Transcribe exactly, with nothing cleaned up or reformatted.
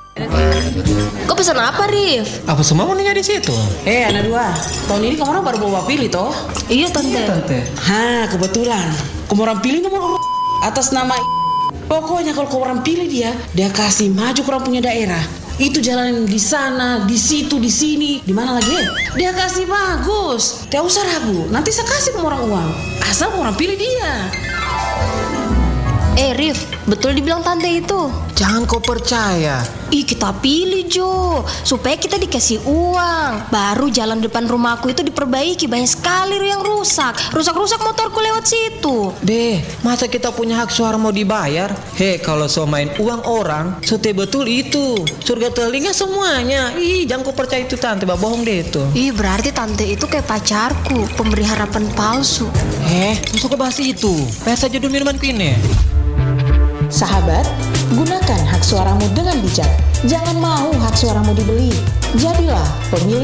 Kau pesan apa, Rif? Apa semua mau di situ? Eh, anak dua, tahun ini kamu orang baru bawa pilih toh? Iya, Tante. Tante. Hah, kebetulan. Kamu orang pilih nomor urut atas nama. Pokoknya kalau kau orang pilih dia, dia kasih maju ke orang punya daerah. Itu jalan di sana, di situ, di sini, di mana lagi? Dia kasih bagus. Tidak usah ragu. Nanti saya kasih kamu orang uang. Asal kamu orang pilih dia. Eh, Rif, betul dibilang Tante itu. Jangan kau percaya. Ih, kita pilih, Jo. Supaya kita dikasih uang. Baru jalan depan rumahku itu diperbaiki. Banyak sekali yang rusak. Rusak-rusak motorku lewat situ. Be, masa kita punya hak suara mau dibayar? He, kalau so main uang orang, so te betul itu. Surga telinga semuanya. Ih, jangan kau percaya itu Tante, bah bohong deh itu. Ih, berarti Tante itu kayak pacarku. Pemberi harapan palsu. Eh, masuk ke bahas itu. Bahas aja dulu minuman ini. Sahabat, gunakan hak suaramu dengan bijak. Jangan mau hak suaramu dibeli. Jadilah pemilih